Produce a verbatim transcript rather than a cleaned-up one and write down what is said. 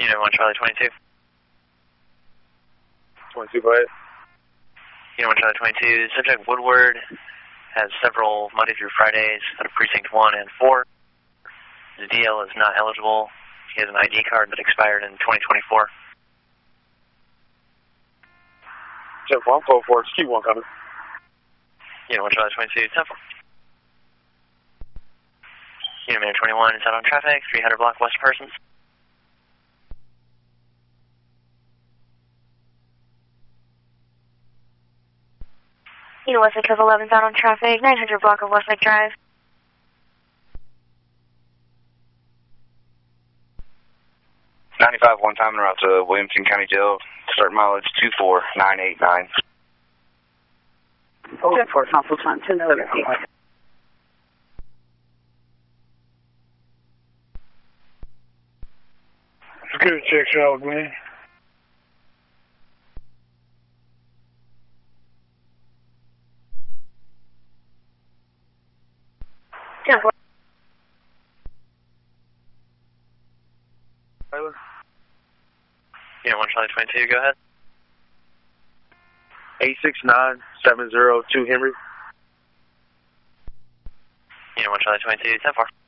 Unit one Charlie twenty-two. twenty-two, go ahead. Unit one Charlie twenty-two, subject Woodward has several Monday through Fridays out of precinct one and four. The D L is not eligible. He has an I D card that expired in twenty twenty-four. Check one four four, just keep one coming. Unit one Charlie twenty-two, ten four. Unit Mayor twenty-one is out on traffic, three hundred block west persons. Unit Westlake of eleven is out on traffic, nine hundred block of Westlake Drive. ninety-five one time en route to Williamson County Jail, start mileage two four nine eight nine. Oh, for console time, ten eleven. Security check, Charles Glenn. ten four. Tyler? Unit one Charlie twenty-two, go ahead. eight six nine seven zero two Henry. Unit one Charlie twenty-two, ten four.